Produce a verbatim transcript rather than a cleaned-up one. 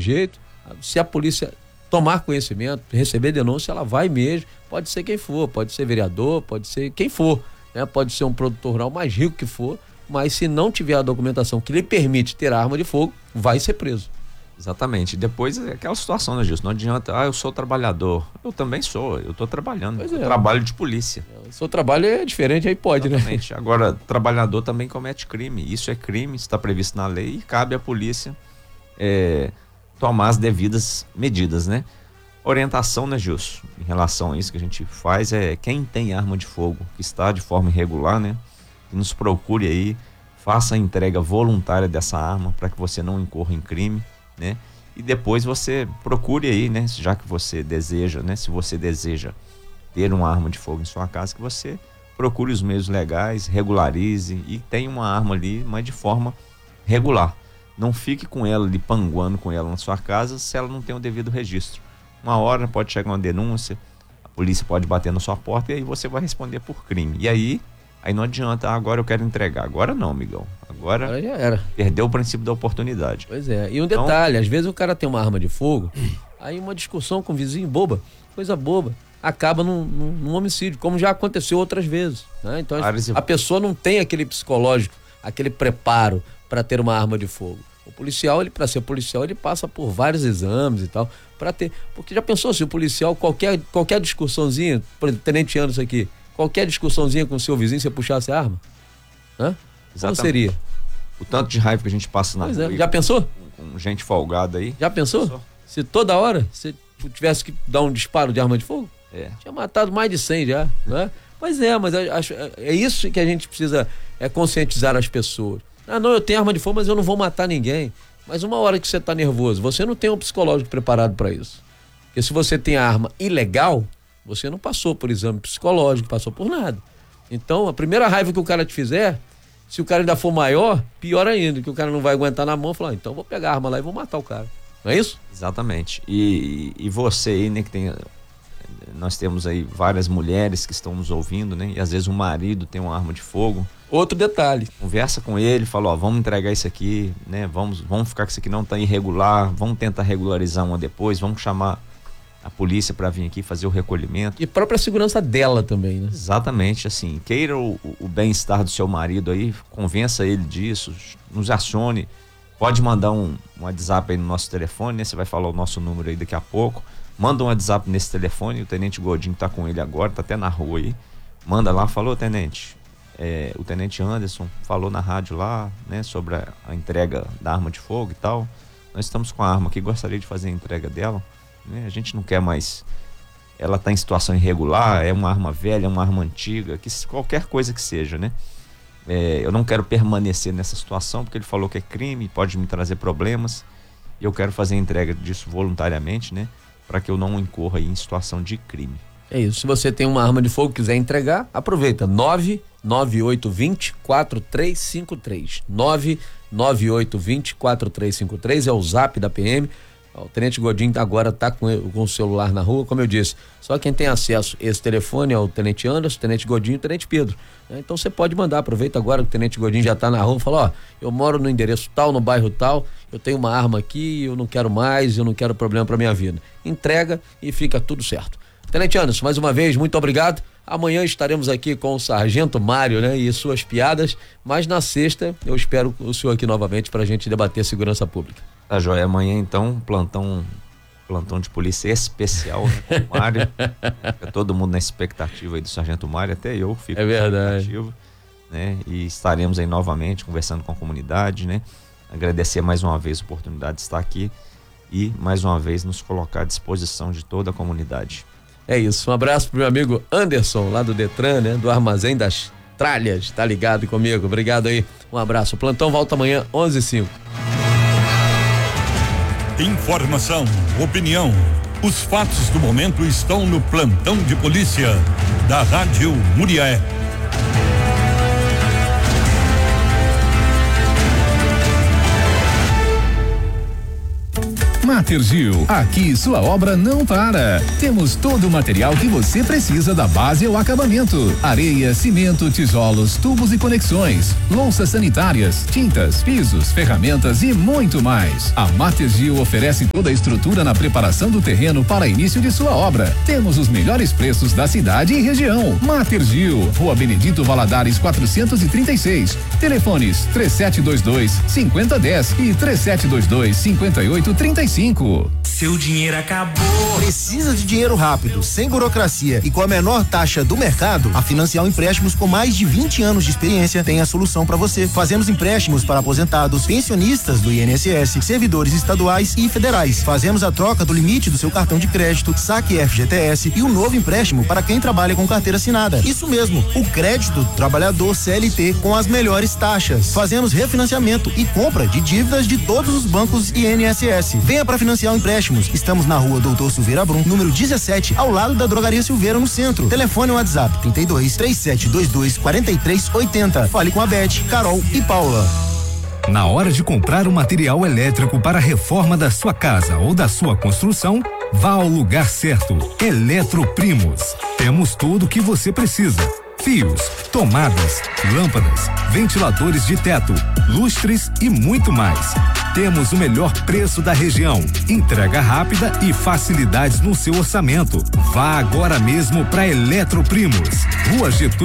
jeito, se a polícia tomar conhecimento, receber denúncia, ela vai mesmo, pode ser quem for, pode ser vereador, pode ser quem for, né? Pode ser um produtor rural mais rico que for, mas se não tiver a documentação que lhe permite ter arma de fogo, vai ser preso. Exatamente. Depois é aquela situação, né, Gilson? Não adianta, ah, eu sou trabalhador. Eu também sou, eu tô trabalhando. Pois eu é. trabalho de polícia. O seu trabalho é diferente, aí pode, Exatamente. né? Agora, trabalhador também comete crime. Isso é crime, está previsto na lei e cabe à polícia é, tomar as devidas medidas, né? Orientação, né, Gilson? Em relação a isso que a gente faz é quem tem arma de fogo, que está de forma irregular, né? Que nos procure aí, faça a entrega voluntária dessa arma para que você não incorra em crime, né? E depois você procure aí, né? Já que você deseja, né? Se você deseja ter uma arma de fogo em sua casa, que você procure os meios legais, regularize e tenha uma arma ali, mas de forma regular. Não fique com ela ali panguando com ela na sua casa se ela não tem o devido registro. Uma hora pode chegar uma denúncia, a polícia pode bater na sua porta e aí você vai responder por crime. E aí, aí não adianta, ah, agora eu quero entregar. Agora não, amigão. Agora, Agora já era. Perdeu o princípio da oportunidade. Pois é. E um Então, detalhe, às vezes o cara tem uma arma de fogo, aí uma discussão com o vizinho boba, coisa boba, acaba num, num, num homicídio, como já aconteceu outras vezes, né? Então a, a pessoa não tem aquele psicológico, aquele preparo para ter uma arma de fogo. O policial, ele para ser policial, ele passa por vários exames e tal, para ter, porque já pensou se o policial, qualquer, qualquer discussãozinha, por exemplo, tenente Anderson aqui, qualquer discussãozinha com o seu vizinho, você puxasse a arma? Hã? Como seria? O tanto de raiva que a gente passa na Pois rua. É. Já pensou? Com gente folgada aí. Já pensou? pensou? Se toda hora você tivesse que dar um disparo de arma de fogo? É. Tinha matado mais de cem já, né? Pois é, mas acho, é isso que a gente precisa é, conscientizar as pessoas. Ah, não, eu tenho arma de fogo, mas eu não vou matar ninguém. Mas uma hora que você tá nervoso, você não tem um psicológico preparado para isso. Porque se você tem a arma ilegal, você não passou por exame psicológico, passou por nada. Então, a primeira raiva que o cara te fizer, se o cara ainda for maior, pior ainda, que o cara não vai aguentar na mão e falar, ah, então vou pegar a arma lá e vou matar o cara. Não é isso? Exatamente. E, e você aí, né, que tem... Nós temos aí várias mulheres que estão nos ouvindo, né? E às vezes o marido tem uma arma de fogo. Outro detalhe. Conversa com ele, fala, ó, vamos entregar isso aqui, né? Vamos, vamos ficar com isso aqui não tá irregular, vamos tentar regularizar uma depois, vamos chamar a polícia para vir aqui fazer o recolhimento. E própria segurança dela também, né? Exatamente, assim, queira o, o bem-estar do seu marido aí, convença ele disso, nos acione, pode mandar um, um WhatsApp aí no nosso telefone, né? Você vai falar o nosso número aí daqui a pouco, manda um WhatsApp nesse telefone, o Tenente Godinho tá com ele agora, tá até na rua aí, manda lá, falou, Tenente, é, o Tenente Anderson falou na rádio lá, né, sobre a, a entrega da arma de fogo e tal, nós estamos com a arma aqui, gostaria de fazer a entrega dela, né? A gente não quer mais, ela tá em situação irregular, é uma arma velha, é uma arma antiga, que qualquer coisa que seja, né? É, eu não quero permanecer nessa situação porque ele falou que é crime, pode me trazer problemas e eu quero fazer a entrega disso voluntariamente, né? Para que eu não incorra aí em situação de crime. É isso, se você tem uma arma de fogo e quiser entregar, aproveita, nove nove oito dois zero quatro três cinco três, nove nove oito dois zero quatro três cinco três é o zap da P M. O Tenente Godinho agora está com, com o celular na rua, como eu disse. Só quem tem acesso a esse telefone é o Tenente Anderson, o Tenente Godinho e o Tenente Pedro. Então você pode mandar, aproveita agora que o Tenente Godinho já está na rua, fala, ó, eu moro no endereço tal, no bairro tal, eu tenho uma arma aqui, eu não quero mais, eu não quero problema para minha vida. Entrega e fica tudo certo. Tenente Anderson, mais uma vez, muito obrigado. Amanhã estaremos aqui com o Sargento Mário, né, e suas piadas, mas na sexta eu espero o senhor aqui novamente para a gente debater segurança pública. Tá joia, amanhã então, plantão, plantão de polícia especial, né, com o Mário. Fica todo mundo na expectativa aí do Sargento Mário, até eu fico é verdade. na expectativa, né, e estaremos aí novamente conversando com a comunidade, né, agradecer mais uma vez a oportunidade de estar aqui e mais uma vez nos colocar à disposição de toda a comunidade. É isso, um abraço pro meu amigo Anderson, lá do Detran, né, do Armazém das Tralhas, tá ligado comigo, obrigado aí, um abraço, o plantão volta amanhã, onze e cinco. Informação, opinião, os fatos do momento estão no plantão de polícia da Rádio Muriaé. Matergil, aqui sua obra não para. Temos todo o material que você precisa da base ao acabamento: areia, cimento, tijolos, tubos e conexões, louças sanitárias, tintas, pisos, ferramentas e muito mais. A Matergil oferece toda a estrutura na preparação do terreno para início de sua obra. Temos os melhores preços da cidade e região. Matergil, Rua Benedito Valadares quatrocentos e trinta e seis. Telefones três sete dois dois, cinco zero um zero e três sete dois dois, cinco oito três cinco. Seu dinheiro acabou. Precisa de dinheiro rápido, sem burocracia e com a menor taxa do mercado? A Financial Empréstimos, com mais de vinte anos de experiência, tem a solução para você. Fazemos empréstimos para aposentados, pensionistas do I N S S, servidores estaduais e federais. Fazemos a troca do limite do seu cartão de crédito, saque F G T S e um novo empréstimo para quem trabalha com carteira assinada. Isso mesmo, o crédito do trabalhador C L T com as melhores taxas. Fazemos refinanciamento e compra de dívidas de todos os bancos I N S S. Venha para Financial Empréstimos. Estamos na rua Doutor Silveira Brum, número dezessete, ao lado da Drogaria Silveira, no centro. Telefone e WhatsApp trinta e dois, três sete dois dois, quarenta e três oitenta. Fale com a Beth, Carol e Paula. Na hora de comprar um material elétrico para a reforma da sua casa ou da sua construção, vá ao lugar certo. Eletroprimos. Temos tudo o que você precisa: fios, tomadas, lâmpadas, ventiladores de teto, lustres e muito mais. Temos o melhor preço da região, entrega rápida e facilidades no seu orçamento. Vá agora mesmo para Eletroprimos, Rua Getúlio